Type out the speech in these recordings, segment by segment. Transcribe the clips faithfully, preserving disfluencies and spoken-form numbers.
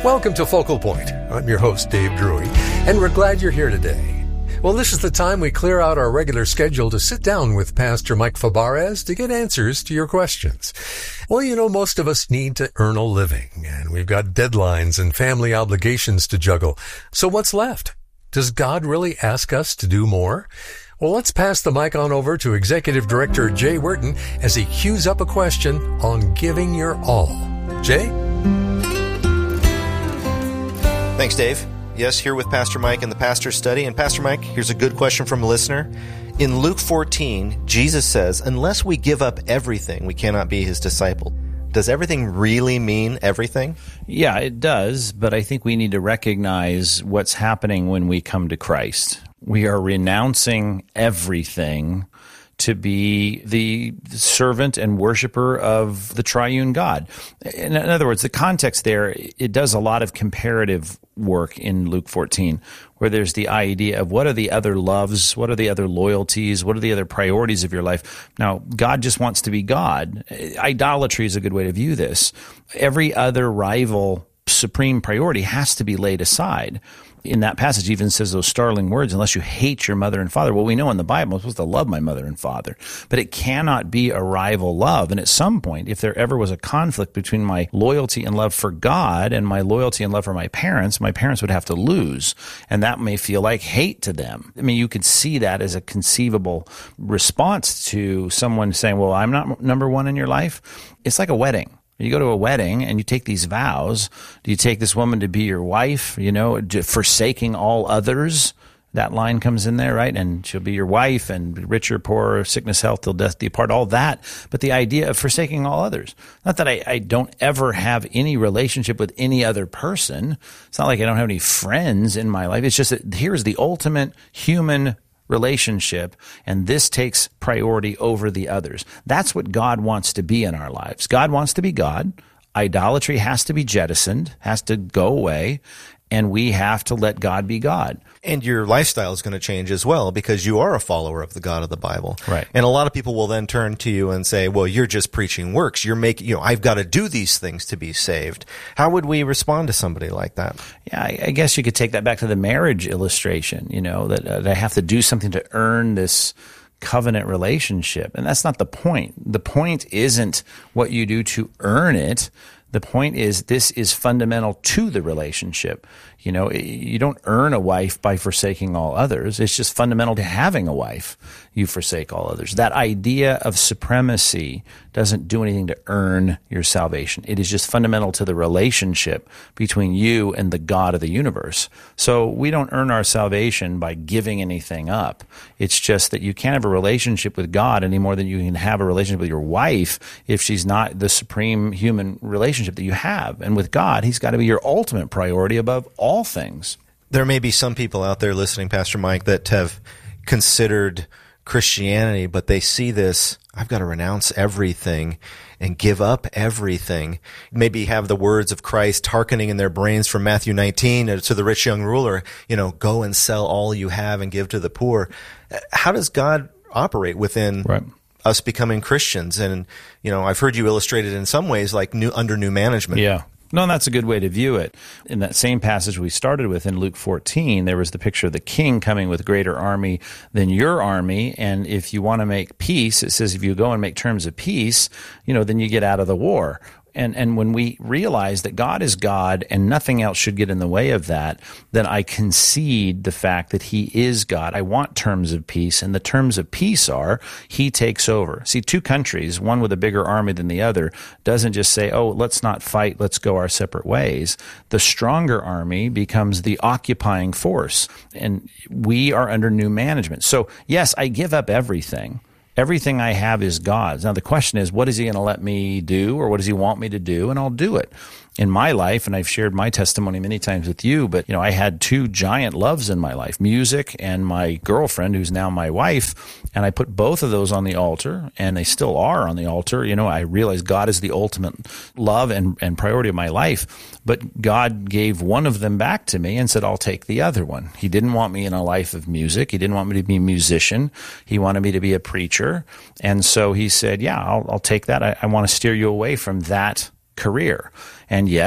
Welcome to Focal Point. I'm your host, Dave Drury, and we're glad you're here today. Well, this is the time we clear out our regular schedule to sit down with Pastor Mike Fabarez to get answers to your questions. Well, you know, most of us need to earn a living, and we've got deadlines and family obligations to juggle. So what's left? Does God really ask us to do more? Well, let's pass the mic on over to Executive Director Jay Wharton as he cues up a question on giving your all. Jay? Thanks, Dave. Yes, here with Pastor Mike in the Pastor Study. And Pastor Mike, here's a good question from a listener. In Luke fourteen, Jesus says, unless we give up everything, we cannot be his disciple. Does everything really mean everything? Yeah, it does, but I think we need to recognize what's happening when we come to Christ. We are renouncing everything to be the servant and worshiper of the triune God. In other words, the context there, it does a lot of comparative work in Luke fourteen, where there's the idea of what are the other loves, what are the other loyalties, what are the other priorities of your life. Now, God just wants to be God. Idolatry is a good way to view this. Every other rival supreme priority has to be laid aside. In that passage, even says those startling words, unless you hate your mother and father. Well, we know in the Bible, I'm supposed to love my mother and father. But it cannot be a rival love. And at some point, if there ever was a conflict between my loyalty and love for God and my loyalty and love for my parents, my parents would have to lose. And that may feel like hate to them. I mean, you could see that as a conceivable response to someone saying, well, I'm not number one in your life. It's like a wedding. You go to a wedding and you take these vows. Do you take this woman to be your wife, you know, forsaking all others? That line comes in there, right? And she'll be your wife, and rich or poor, sickness, health, till death do you part, all that. But the idea of forsaking all others. Not that I, I don't ever have any relationship with any other person. It's not like I don't have any friends in my life. It's just that here's the ultimate human relationship, and this takes priority over the others. That's what God wants to be in our lives. God wants to be God. Idolatry has to be jettisoned, has to go away, and we have to let God be God. And your lifestyle is going to change as well, because you are a follower of the God of the Bible. Right. And a lot of people will then turn to you and say, well, you're just preaching works. You're making, you know, I've got to do these things to be saved. How would we respond to somebody like that? Yeah, I, I guess you could take that back to the marriage illustration, you know, that, uh, that I have to do something to earn this covenant relationship. And that's not the point. The point isn't what you do to earn it. The point is, this is fundamental to the relationship. You know, you don't earn a wife by forsaking all others. It's just fundamental to having a wife. You forsake all others. That idea of supremacy doesn't do anything to earn your salvation. It is just fundamental to the relationship between you and the God of the universe. So we don't earn our salvation by giving anything up. It's just that you can't have a relationship with God any more than you can have a relationship with your wife if she's not the supreme human relationship that you have. And with God, he's got to be your ultimate priority above all things. There may be some people out there listening, Pastor Mike, that have considered Christianity, but they see this, I've got to renounce everything and give up everything. Maybe have the words of Christ hearkening in their brains from Matthew nineteen to the rich young ruler, you know, go and sell all you have and give to the poor. How does God operate within right. us becoming Christians? And, you know, I've heard you illustrate it in some ways like new under new management. Yeah. No, that's a good way to view it. In that same passage we started with in Luke fourteen, there was the picture of the king coming with greater army than your army. And if you want to make peace, it says if you go and make terms of peace, you know, then you get out of the war. And and when we realize that God is God and nothing else should get in the way of that, then I concede the fact that he is God. I want terms of peace, and the terms of peace are he takes over. See, two countries, one with a bigger army than the other, doesn't just say, oh, let's not fight, let's go our separate ways. The stronger army becomes the occupying force, and we are under new management. So, yes, I give up everything. Everything I have is God's. Now, the question is, what is he going to let me do, or what does he want me to do? And I'll do it. In my life, and I've shared my testimony many times with you, but, you know, I had two giant loves in my life, music and my girlfriend, who's now my wife, and I put both of those on the altar, and they still are on the altar. You know, I realize God is the ultimate love and, and priority of my life, but God gave one of them back to me and said, I'll take the other one. He didn't want me in a life of music. He didn't want me to be a musician. He wanted me to be a preacher. And so he said, yeah, I'll, I'll take that. I, I want to steer you away from that career. And yet,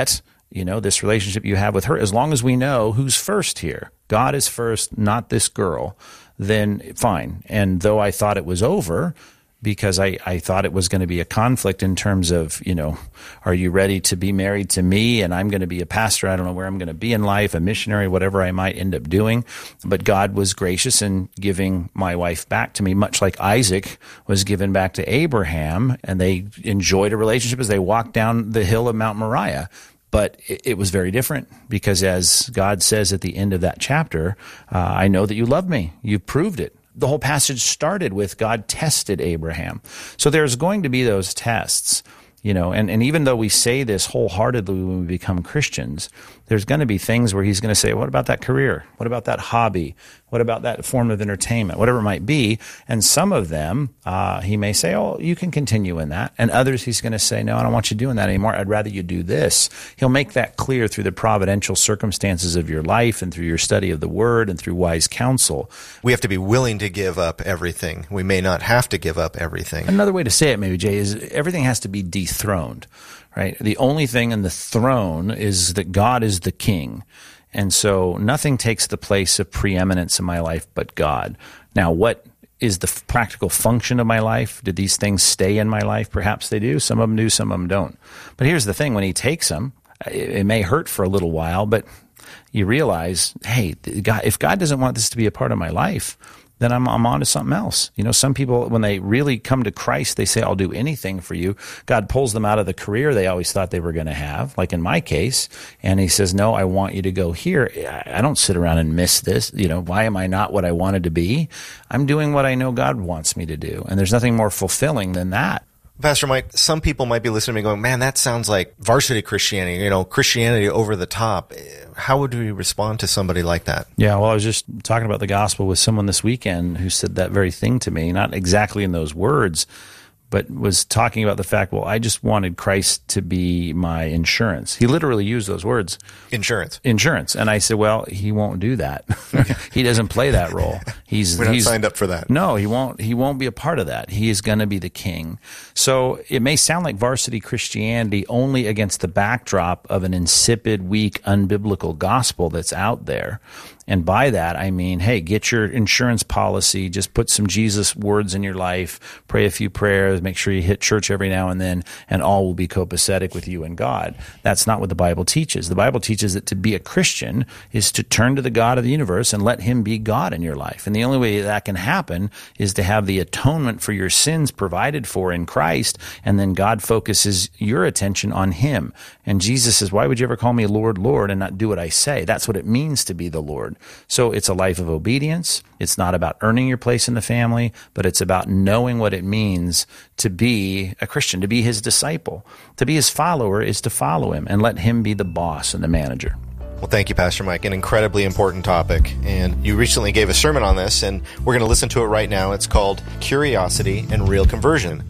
you know, this relationship you have with her, as long as we know who's first here, God is first, not this girl, then fine. And though I thought it was over, because I, I thought it was going to be a conflict in terms of, you know, are you ready to be married to me? And I'm going to be a pastor. I don't know where I'm going to be in life, a missionary, whatever I might end up doing. But God was gracious in giving my wife back to me, much like Isaac was given back to Abraham. And they enjoyed a relationship as they walked down the hill of Mount Moriah. But it, it was very different because, as God says at the end of that chapter, uh, I know that you love me. You proved it. The whole passage started with God tested Abraham. So there's going to be those tests, you know, and, and even though we say this wholeheartedly when we become Christians, there's going to be things where he's going to say, what about that career? What about that hobby? What about that form of entertainment? Whatever it might be. And some of them, uh, he may say, oh, you can continue in that. And others, he's going to say, no, I don't want you doing that anymore. I'd rather you do this. He'll make that clear through the providential circumstances of your life and through your study of the word and through wise counsel. We have to be willing to give up everything. We may not have to give up everything. Another way to say it, maybe, Jay, is everything has to be dethroned, right? The only thing in the throne is that God is the king. And so nothing takes the place of preeminence in my life but God. Now, what is the f- practical function of my life? Did these things stay in my life? Perhaps they do. Some of them do, some of them don't. But here's the thing. When he takes them, it, it may hurt for a little while, but you realize, hey, God, if God doesn't want this to be a part of my life, then I'm, I'm on to something else. You know, some people, when they really come to Christ, they say, I'll do anything for you. God pulls them out of the career they always thought they were going to have, like in my case. And he says, no, I want you to go here. I don't sit around and miss this. You know, why am I not what I wanted to be? I'm doing what I know God wants me to do. And there's nothing more fulfilling than that. Pastor Mike, some people might be listening to me going, man, that sounds like varsity Christianity, you know, Christianity over the top. How would we respond to somebody like that? Yeah, well, I was just talking about the gospel with someone this weekend who said that very thing to me, not exactly in those words, but was talking about the fact, well, I just wanted Christ to be my insurance. He literally used those words. Insurance. Insurance. And I said, well, he won't do that. He doesn't play that role. He's We're not he's, signed up for that. No, he won't. He won't be a part of that. He is going to be the king. So it may sound like varsity Christianity only against the backdrop of an insipid, weak, unbiblical gospel that's out there. And by that, I mean, hey, get your insurance policy, just put some Jesus words in your life, pray a few prayers, make sure you hit church every now and then, and all will be copacetic with you and God. That's not what the Bible teaches. The Bible teaches that to be a Christian is to turn to the God of the universe and let him be God in your life. And the only way that can happen is to have the atonement for your sins provided for in Christ, and then God focuses your attention on him. And Jesus says, why would you ever call me Lord, Lord, and not do what I say? That's what it means to be the Lord. So it's a life of obedience. It's not about earning your place in the family, but it's about knowing what it means to be a Christian, to be his disciple. To be his follower is to follow him and let him be the boss and the manager. Well, thank you, Pastor Mike. An incredibly important topic. And you recently gave a sermon on this, and we're going to listen to it right now. It's called Curiosity and Real Conversion.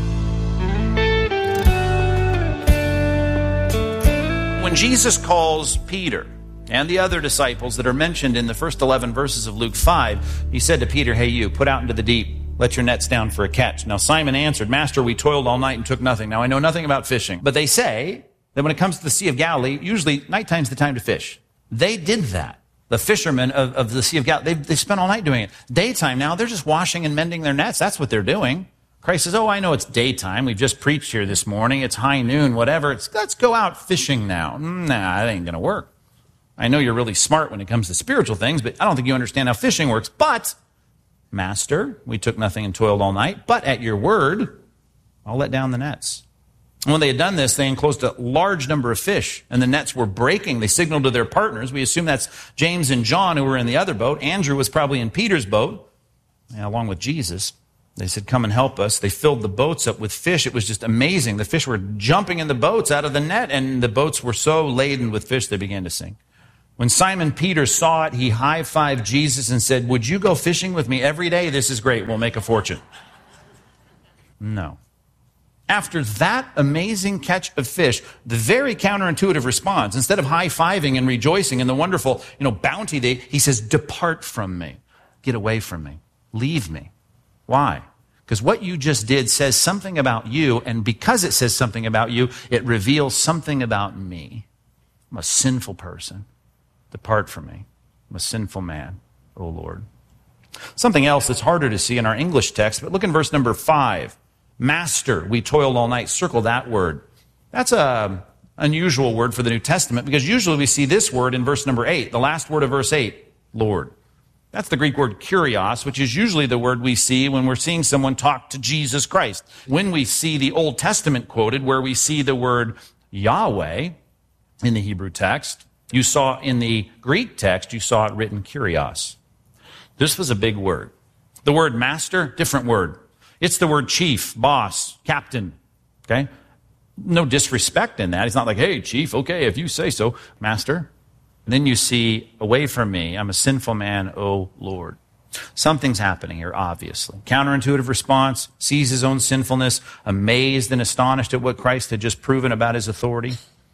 When Jesus calls Peter and the other disciples that are mentioned in the first eleven verses of Luke five, he said to Peter, hey, you, put out into the deep, let your nets down for a catch. Now Simon answered, Master, we toiled all night and took nothing. Now I know nothing about fishing, but they say that when it comes to the Sea of Galilee, usually nighttime's the time to fish. They did that. The fishermen of, of the Sea of Galilee, they, they spent all night doing it. Daytime now, they're just washing and mending their nets. That's what they're doing. Christ says, oh, I know it's daytime. We've just preached here this morning. It's high noon, whatever. It's, let's go out fishing now. Nah, that ain't going to work. I know you're really smart when it comes to spiritual things, but I don't think you understand how fishing works. But, Master, we took nothing and toiled all night, but at your word, I'll let down the nets. And when they had done this, they enclosed a large number of fish, and the nets were breaking. They signaled to their partners. We assume that's James and John, who were in the other boat. Andrew was probably in Peter's boat, along with Jesus. They said, come and help us. They filled the boats up with fish. It was just amazing. The fish were jumping in the boats out of the net, and the boats were so laden with fish they began to sink. When Simon Peter saw it, he high-fived Jesus and said, would you go fishing with me every day? This is great. We'll make a fortune. No. After that amazing catch of fish, the very counterintuitive response, instead of high-fiving and rejoicing in the wonderful, you know, bounty, they, he says, depart from me. Get away from me. Leave me. Why? Because what you just did says something about you, and because it says something about you, it reveals something about me. I'm a sinful person. Depart from me. I'm a sinful man, O Lord. Something else that's harder to see in our English text, but look in verse number five. Master, we toiled all night. Circle that word. That's a unusual word for the New Testament because usually we see this word in verse number eight, the last word of verse eight, Lord. That's the Greek word kurios, which is usually the word we see when we're seeing someone talk to Jesus Christ. When we see the Old Testament quoted where we see the word Yahweh in the Hebrew text, you saw in the Greek text, you saw it written kurios. This was a big word. The word master, different word. It's the word chief, boss, captain, okay? No disrespect in that. It's not like, hey, chief, okay, if you say so, master. And then you see, away from me, I'm a sinful man, O Lord. Something's happening here, obviously. Counterintuitive response, sees his own sinfulness, amazed and astonished at what Christ had just proven about his authority.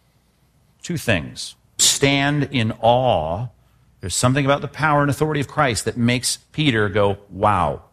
Two things. Stand in awe. There's something about the power and authority of Christ that makes Peter go, wow.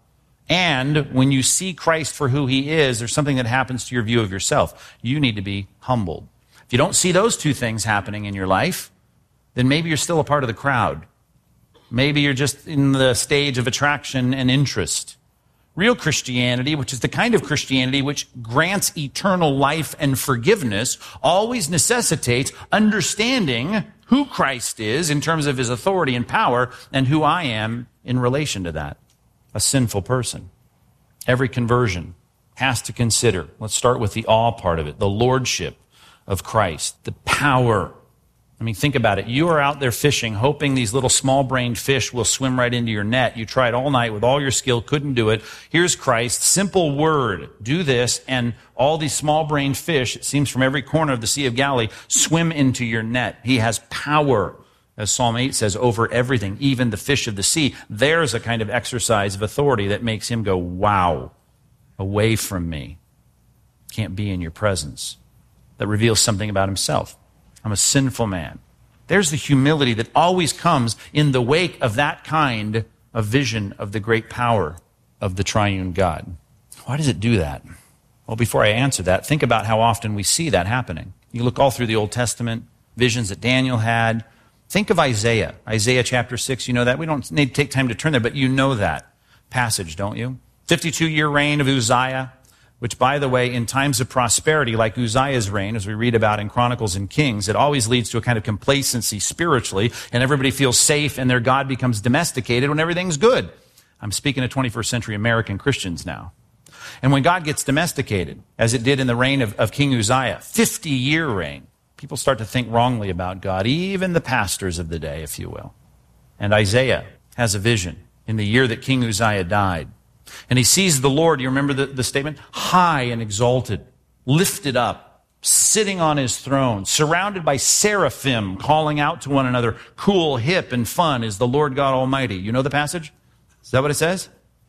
And when you see Christ for who he is, there's something that happens to your view of yourself. You need to be humbled. If you don't see those two things happening in your life, then maybe you're still a part of the crowd. Maybe you're just in the stage of attraction and interest. Real Christianity, which is the kind of Christianity which grants eternal life and forgiveness, always necessitates understanding who Christ is in terms of his authority and power and who I am in relation to that. A sinful person. Every conversion has to consider, let's start with the awe part of it, the lordship of Christ, the power. I mean, think about it. You are out there fishing, hoping these little small-brained fish will swim right into your net. You tried all night with all your skill, couldn't do it. Here's Christ, simple word, do this, and all these small-brained fish, it seems from every corner of the Sea of Galilee, swim into your net. He has power, as Psalm eight says, over everything, even the fish of the sea. There's a kind of exercise of authority that makes him go, wow, away from me. Can't be in your presence. That reveals something about himself. I'm a sinful man. There's the humility that always comes in the wake of that kind of vision of the great power of the triune God. Why does it do that? Well, before I answer that, think about how often we see that happening. You look all through the Old Testament, visions that Daniel had. Think of Isaiah. Isaiah chapter six, you know that? We don't need to take time to turn there, but you know that passage, don't you? fifty-two-year reign of Uzziah, which, by the way, in times of prosperity, like Uzziah's reign, as we read about in Chronicles and Kings, it always leads to a kind of complacency spiritually, and everybody feels safe, and their God becomes domesticated when everything's good. I'm speaking to twenty-first century American Christians now. And when God gets domesticated, as it did in the reign of, of King Uzziah, fifty-year reign, people start to think wrongly about God, even the pastors of the day, if you will. And Isaiah has a vision in the year that King Uzziah died. And he sees the Lord, you remember the, the statement? High and exalted, lifted up, sitting on his throne, surrounded by seraphim, calling out to one another, cool, hip, and fun is the Lord God Almighty. You know the passage? Is that what it says?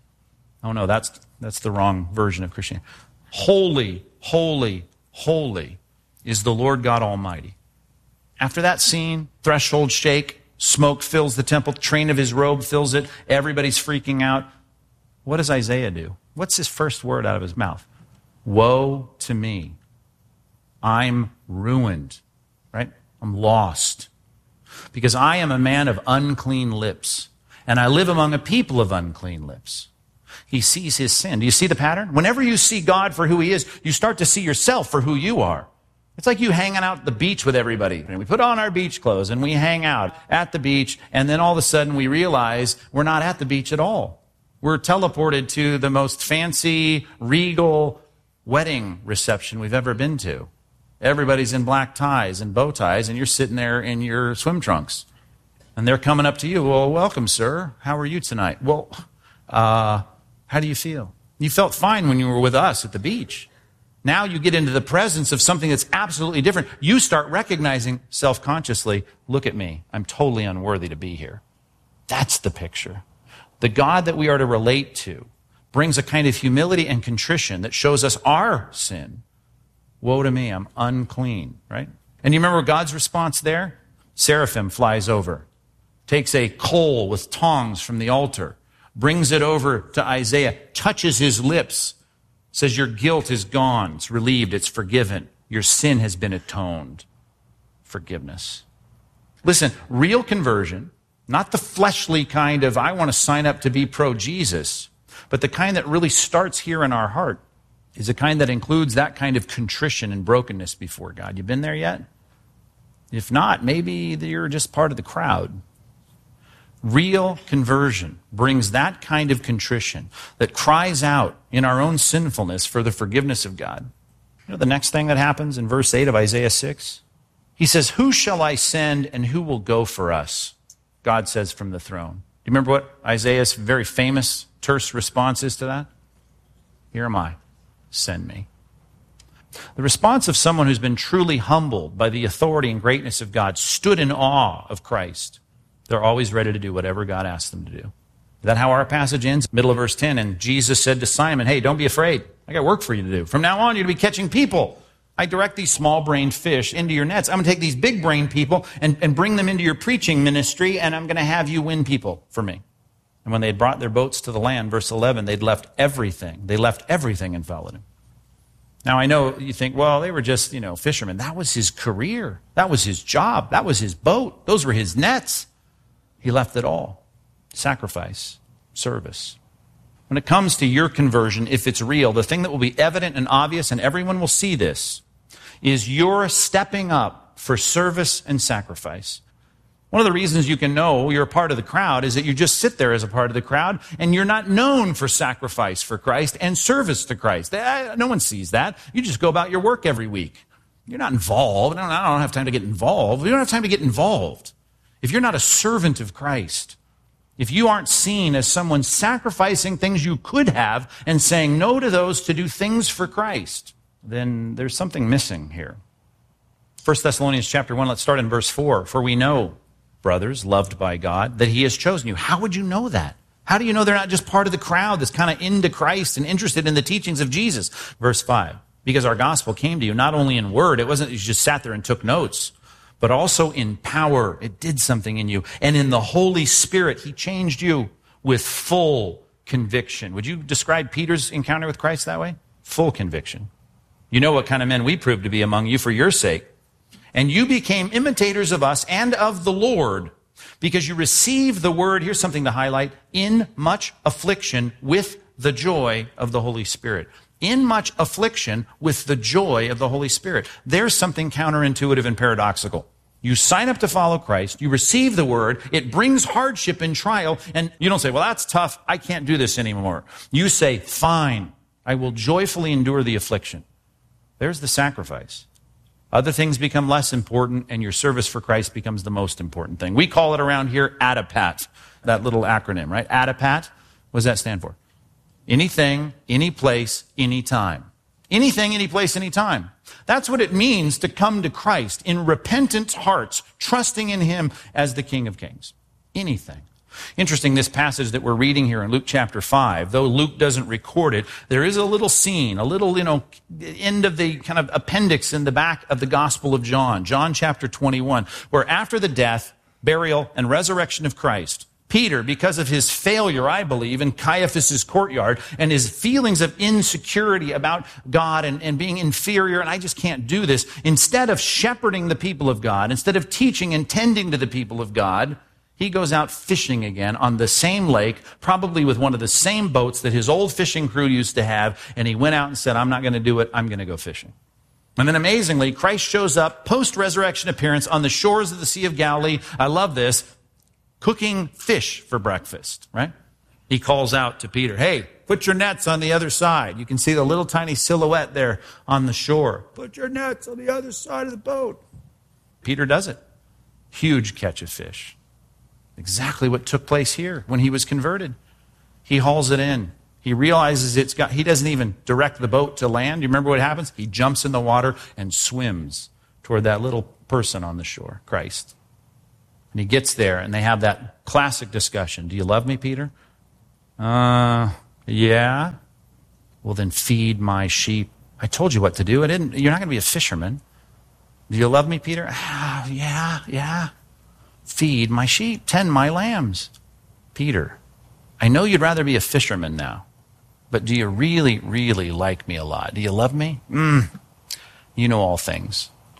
Oh no, that's, that's the wrong version of Christianity. Holy, holy, holy is the Lord God Almighty. After that scene, threshold shake, smoke fills the temple, train of his robe fills it, everybody's freaking out. What does Isaiah do? What's his first word out of his mouth? Woe to me. I'm ruined, right? I'm lost. Because I am a man of unclean lips, and I live among a people of unclean lips. He sees his sin. Do you see the pattern? Whenever you see God for who he is, you start to see yourself for who you are. It's like you hanging out at the beach with everybody. And we put on our beach clothes and we hang out at the beach, and then all of a sudden we realize we're not at the beach at all. We're teleported to the most fancy, regal wedding reception we've ever been to. Everybody's in black ties and bow ties, and you're sitting there in your swim trunks. And they're coming up to you, well, welcome, sir. How are you tonight? Well, uh, how do you feel? You felt fine when you were with us at the beach. Now you get into the presence of something that's absolutely different. You start recognizing self-consciously, look at me. I'm totally unworthy to be here. That's the picture. The God that we are to relate to brings a kind of humility and contrition that shows us our sin. Woe to me, I'm unclean, right? And you remember God's response there? Seraphim flies over, takes a coal with tongs from the altar, brings it over to Isaiah, touches his lips, says, your guilt is gone, it's relieved, it's forgiven, your sin has been atoned. forgiveness. Listen, real conversion, not the fleshly kind of, I want to sign up to be pro-Jesus, but the kind that really starts here in our heart, is a kind that includes that kind of contrition and brokenness before God. You been there yet? If not, maybe you're just part of the crowd. Real conversion brings that kind of contrition that cries out in our own sinfulness for the forgiveness of God. You know the next thing that happens in verse eight of Isaiah six? He says, who shall I send and who will go for us? God says from the throne. Do you remember what Isaiah's very famous, terse response is to that? Here am I. Send me. The response of someone who's been truly humbled by the authority and greatness of God, stood in awe of Christ. They're always ready to do whatever God asks them to do. Is that how our passage ends? Middle of verse ten, and Jesus said to Simon, hey, don't be afraid. I got work for you to do. From now on, you're to be catching people. I direct these small-brained fish into your nets. I'm going to take these big-brained people and, and bring them into your preaching ministry, and I'm going to have you win people for me. And when they had brought their boats to the land, verse eleven, they'd left everything. They left everything and followed him. Now, I know you think, well, they were just, you know, fishermen. That was his career. That was his job. That was his boat. Those were his nets. He left it all. Sacrifice, service. When it comes to your conversion, if it's real, the thing that will be evident and obvious, and everyone will see this, is you're stepping up for service and sacrifice. One of the reasons you can know you're a part of the crowd is that you just sit there as a part of the crowd and you're not known for sacrifice for Christ and service to Christ. No one sees that. You just go about your work every week. You're not involved. I don't, I don't have time to get involved. You don't have time to get involved. If you're not a servant of Christ, if you aren't seen as someone sacrificing things you could have and saying no to those to do things for Christ, then there's something missing here. First Thessalonians chapter one, let's start in verse four. For we know, brothers, loved by God, that he has chosen you. How would you know that? How do you know they're not just part of the crowd that's kind of into Christ and interested in the teachings of Jesus? Verse five, because our gospel came to you not only in word, it wasn't you just sat there and took notes, but also in power. It did something in you. And in the Holy Spirit, he changed you with full conviction. Would you describe Peter's encounter with Christ that way? Full conviction. You know what kind of men we proved to be among you for your sake. And you became imitators of us and of the Lord, because you received the word, here's something to highlight, in much affliction with the joy of the Holy Spirit. In much affliction with the joy of the Holy Spirit. There's something counterintuitive and paradoxical. You sign up to follow Christ, you receive the word, it brings hardship and trial, and you don't say, well, that's tough, I can't do this anymore. You say, fine, I will joyfully endure the affliction. There's the sacrifice. Other things become less important, and your service for Christ becomes the most important thing. We call it around here A D A P A T, that little acronym, right? A D A P A T, what does that stand for? Anything, any place, any time. Anything, any place, any time. That's what it means to come to Christ in repentant hearts, trusting in him as the King of Kings. Anything. Interesting, this passage that we're reading here in Luke chapter five, though Luke doesn't record it, there is a little scene, a little, you know, end of the kind of appendix in the back of the Gospel of John, John chapter twenty-one, where after the death, burial, and resurrection of Christ, Peter, because of his failure, I believe, in Caiaphas' courtyard and his feelings of insecurity about God and, and being inferior, and I just can't do this, instead of shepherding the people of God, instead of teaching and tending to the people of God, he goes out fishing again on the same lake, probably with one of the same boats that his old fishing crew used to have, and he went out and said, I'm not going to do it, I'm going to go fishing. And then amazingly, Christ shows up, post-resurrection appearance, on the shores of the Sea of Galilee. I love this. Cooking fish for breakfast, right? He calls out to Peter, hey, put your nets on the other side. You can see the little tiny silhouette there on the shore. Put your nets on the other side of the boat. Peter does it. Huge catch of fish. Exactly what took place here when he was converted. He hauls it in. He realizes it's got, he doesn't even direct the boat to land. You remember what happens? He jumps in the water and swims toward that little person on the shore, Christ. And he gets there, and they have that classic discussion. Do you love me, Peter? Uh, yeah. Well, then feed my sheep. I told you what to do. I didn't. You're not going to be a fisherman. Do you love me, Peter? Ah, yeah, yeah. Feed my sheep, tend my lambs. Peter, I know you'd rather be a fisherman now, but do you really, really like me a lot? Do you love me? Mm. You know all things.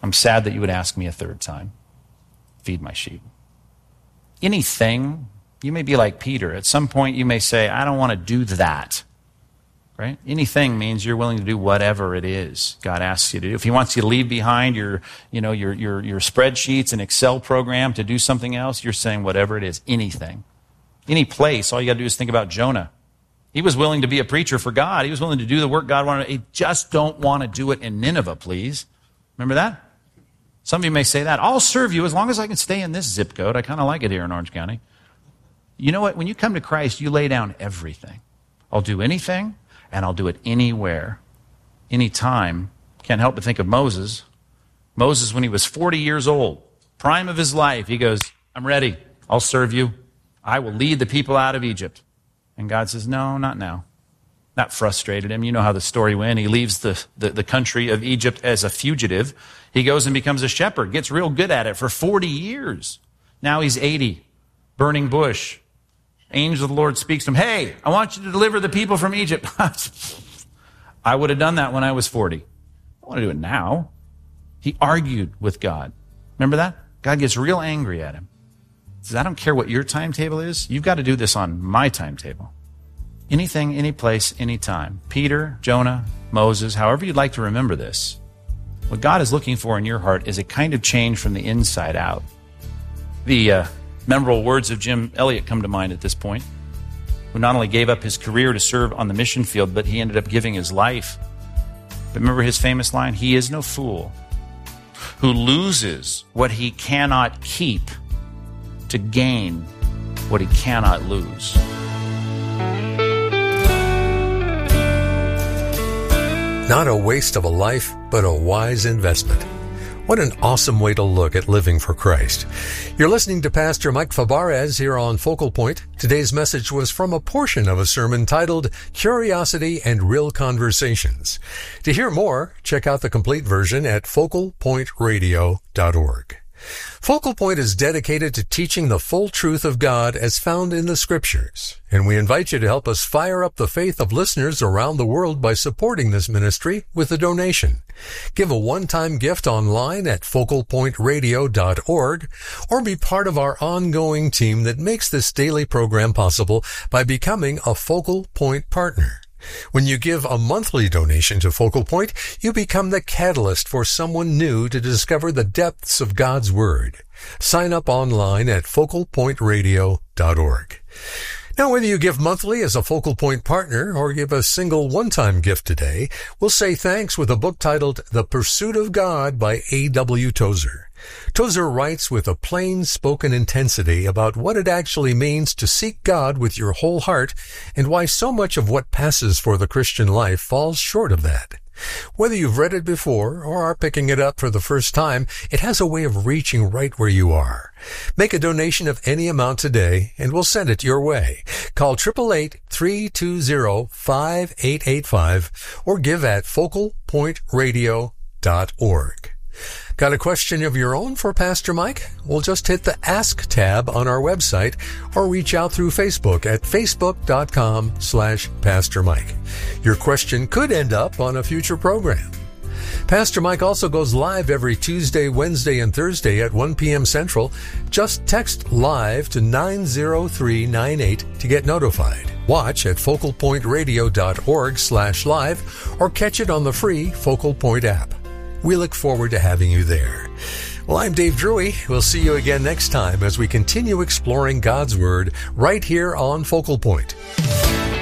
I'm sad that you would ask me a third time. Feed my sheep. Anything, you may be like Peter. At some point you may say, I don't want to do that. Right? Anything means you're willing to do whatever it is God asks you to do. If he wants you to leave behind your, you know, your, your, your spreadsheets and Excel program to do something else, you're saying whatever it is, anything. Any place, all you got to do is think about Jonah. He was willing to be a preacher for God. He was willing to do the work God wanted. He just don't want to do it in Nineveh, please. Remember that? Some of you may say that. I'll serve you as long as I can stay in this zip code. I kind of like it here in Orange County. You know what? When you come to Christ, you lay down everything. I'll do anything. And I'll do it anywhere, anytime. Can't help but think of Moses. Moses, when he was forty years old, prime of his life, he goes, I'm ready. I'll serve you. I will lead the people out of Egypt. And God says, no, not now. That frustrated him. You know how the story went. He leaves the, the, the country of Egypt as a fugitive. He goes and becomes a shepherd, gets real good at it for forty years. Now he's eighty, burning bush. Angel of the Lord speaks to him, hey, I want you to deliver the people from Egypt. I would have done that when I was forty. I don't want to do it now. He argued with God. Remember that? God gets real angry at him. He says, I don't care what your timetable is. You've got to do this on my timetable. Anything, any place, any time. Peter, Jonah, Moses, however you'd like to remember this. What God is looking for in your heart is a kind of change from the inside out. The uh, memorable words of Jim Elliot come to mind at this point, who not only gave up his career to serve on the mission field, but he ended up giving his life. But remember his famous line, he is no fool who loses what he cannot keep to gain what he cannot lose. Not a waste of a life, but a wise investment. What an awesome way to look at living for Christ. You're listening to Pastor Mike Fabarez here on Focal Point. Today's message was from a portion of a sermon titled Curiosity and Real Conversations. To hear more, check out the complete version at focal point radio dot org. Focal Point is dedicated to teaching the full truth of God as found in the Scriptures, and we invite you to help us fire up the faith of listeners around the world by supporting this ministry with a donation. Give a one-time gift online at focal point radio dot org, or be part of our ongoing team that makes this daily program possible by becoming a Focal Point partner. When you give a monthly donation to Focal Point, you become the catalyst for someone new to discover the depths of God's Word. Sign up online at focal point radio dot org. Now, whether you give monthly as a Focal Point partner or give a single one-time gift today, we'll say thanks with a book titled The Pursuit of God by A W Tozer. Tozer writes with a plain-spoken intensity about what it actually means to seek God with your whole heart and why so much of what passes for the Christian life falls short of that. Whether you've read it before or are picking it up for the first time, it has a way of reaching right where you are. Make a donation of any amount today, and we'll send it your way. Call eight eight eight, three two zero, five eight eight five or give at focal point radio dot org. Got a question of your own for Pastor Mike? Well, just hit the Ask tab on our website or reach out through Facebook at facebook.com slash Pastor Mike. Your question could end up on a future program. Pastor Mike also goes live every Tuesday, Wednesday, and Thursday at one p.m. Central. Just text LIVE to nine zero three nine eight to get notified. Watch at focal point radio dot org slash live or catch it on the free Focal Point app. We look forward to having you there. Well, I'm Dave Drury. We'll see you again next time as we continue exploring God's Word right here on Focal Point.